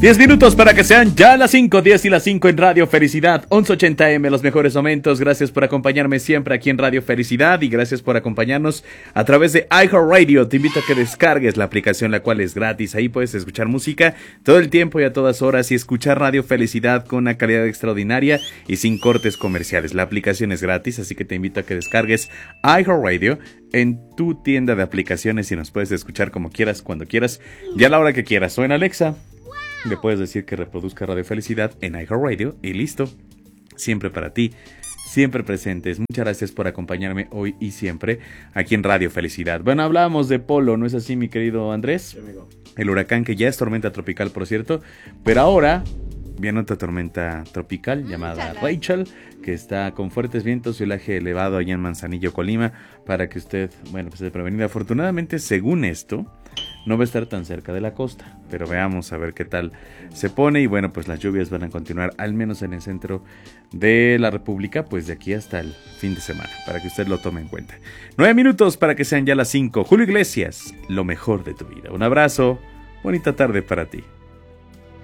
10 minutos para que sean ya las 5, 10 y las 5 en Radio Felicidad, 1180M, los mejores momentos. Gracias por acompañarme siempre aquí en Radio Felicidad y gracias por acompañarnos a través de iHeartRadio. Te invito a que descargues la aplicación, la cual es gratis. Ahí puedes escuchar música todo el tiempo y a todas horas y escuchar Radio Felicidad con una calidad extraordinaria y sin cortes comerciales. La aplicación es gratis, así que te invito a que descargues iHeartRadio en tu tienda de aplicaciones y nos puedes escuchar como quieras, cuando quieras y a la hora que quieras. O en Alexa le puedes decir que reproduzca Radio Felicidad en iHeartRadio y listo. Siempre para ti, siempre presentes. Muchas gracias por acompañarme hoy y siempre aquí en Radio Felicidad. Bueno, hablábamos de Polo, ¿no es así, mi querido Andrés? Sí, amigo. El huracán que ya es tormenta tropical, por cierto, pero ahora viene otra tormenta tropical llamada Rachel, que está con fuertes vientos y oleaje elevado allá en Manzanillo, Colima, para que usted, bueno, pues esté prevenido. Afortunadamente, según esto, no va a estar tan cerca de la costa, pero veamos a ver qué tal se pone. Y bueno, pues las lluvias van a continuar, al menos en el centro de la República, pues de aquí hasta el fin de semana, para que usted lo tome en cuenta. 9 minutos para que sean ya las 5. Julio Iglesias, lo mejor de tu vida. Un abrazo, bonita tarde para ti.